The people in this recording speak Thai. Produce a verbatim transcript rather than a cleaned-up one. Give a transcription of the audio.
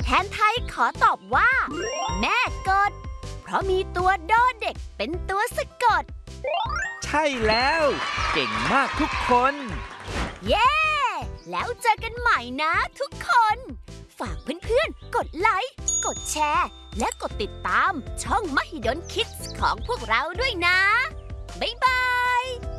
แทนไทยขอตอบว่าแม่กดเพราะมีตัวดอเด็กเป็นตัวสะกดใช่แล้วเก่งมากทุกคนเย้แล้วเจอกันใหม่นะทุกคนฝากเพื่อนๆกดไลค์กดแชร์และกดติดตามช่อง Mahidol Kids ของพวกเราด้วยนะบ๊ายบาย